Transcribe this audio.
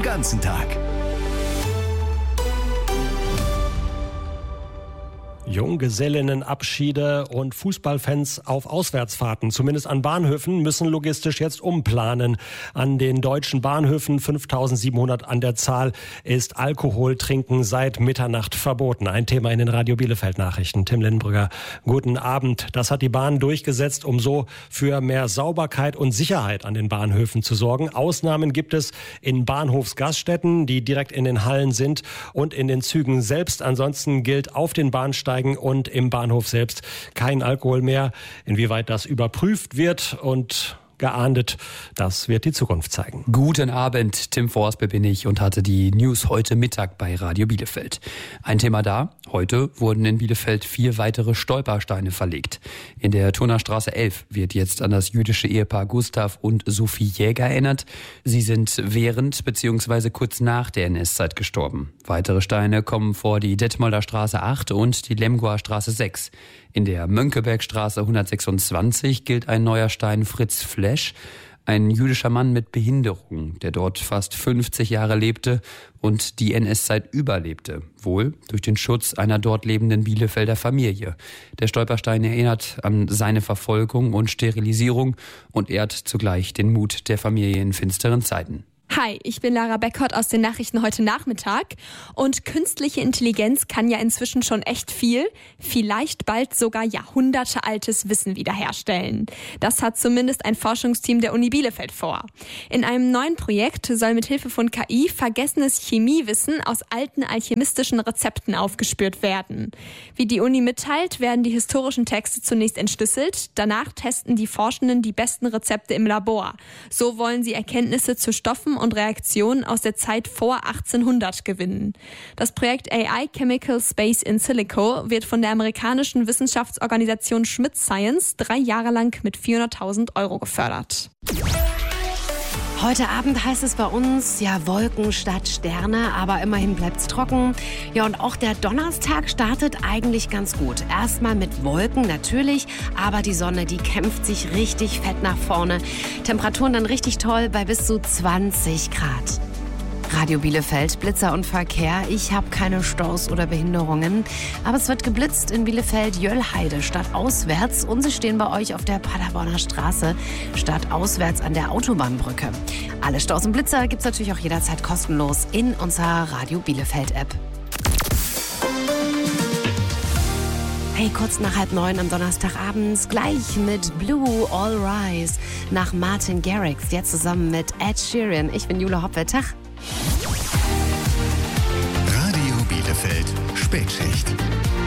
ganzen Tag. Junggesellinnenabschiede und Fußballfans auf Auswärtsfahrten, zumindest an Bahnhöfen, müssen logistisch jetzt umplanen. An den deutschen Bahnhöfen, 5700 an der Zahl, ist Alkoholtrinken seit Mitternacht verboten. Ein Thema in den Radio Bielefeld Nachrichten. Tim Lindenbrügger, guten Abend. Das hat die Bahn durchgesetzt, um so für mehr Sauberkeit und Sicherheit an den Bahnhöfen zu sorgen. Ausnahmen gibt es in Bahnhofsgaststätten, die direkt in den Hallen sind, und in den Zügen selbst. Ansonsten gilt auf den Bahnsteigen und im Bahnhof selbst kein Alkohol mehr. Inwieweit das überprüft wird und geahndet, das wird die Zukunft zeigen. Guten Abend, Tim Forsberg bin ich und hatte die News heute Mittag bei Radio Bielefeld. Ein Thema da: Heute wurden in Bielefeld 4 weitere Stolpersteine verlegt. In der Turnerstraße 11 wird jetzt an das jüdische Ehepaar Gustav und Sophie Jäger erinnert. Sie sind während bzw. kurz nach der NS-Zeit gestorben. Weitere Steine kommen vor die Detmolder Straße 8 und die Lemgoer Straße 6. In der Mönckebergstraße 126 gilt ein neuer Stein Fritz Flesch, ein jüdischer Mann mit Behinderung, der dort fast 50 Jahre lebte und die NS-Zeit überlebte. Wohl durch den Schutz einer dort lebenden Bielefelder Familie. Der Stolperstein erinnert an seine Verfolgung und Sterilisierung und ehrt zugleich den Mut der Familie in finsteren Zeiten. Hi, ich bin Lara Beckert aus den Nachrichten heute Nachmittag. Und künstliche Intelligenz kann ja inzwischen schon echt viel, vielleicht bald sogar jahrhundertealtes Wissen wiederherstellen. Das hat zumindest ein Forschungsteam der Uni Bielefeld vor. In einem neuen Projekt soll mit Hilfe von KI vergessenes Chemiewissen aus alten alchemistischen Rezepten aufgespürt werden. Wie die Uni mitteilt, werden die historischen Texte zunächst entschlüsselt. Danach testen die Forschenden die besten Rezepte im Labor. So wollen sie Erkenntnisse zu Stoffen und Reaktionen aus der Zeit vor 1800 gewinnen. Das Projekt AI Chemical Space in Silico wird von der amerikanischen Wissenschaftsorganisation Schmidt Science 3 Jahre lang mit 400.000 € gefördert. Heute Abend heißt es bei uns, ja, Wolken statt Sterne, aber immerhin bleibt's trocken. Ja, und auch der Donnerstag startet eigentlich ganz gut. Erstmal mit Wolken natürlich, aber die Sonne, die kämpft sich richtig fett nach vorne. Temperaturen dann richtig toll bei bis zu 20 Grad. Radio Bielefeld, Blitzer und Verkehr. Ich habe keine Staus oder Behinderungen. Aber es wird geblitzt in Bielefeld-Jöllheide stadtauswärts. Und Sie stehen bei euch auf der Paderborner Straße stadtauswärts an der Autobahnbrücke. Alle Staus und Blitzer gibt's natürlich auch jederzeit kostenlos in unserer Radio Bielefeld-App. Hey, kurz nach 8:30 am Donnerstagabend, gleich mit Blue All Rise nach Martin Garrix, jetzt zusammen mit Ed Sheeran. Ich bin Jule Hoppe. Tag.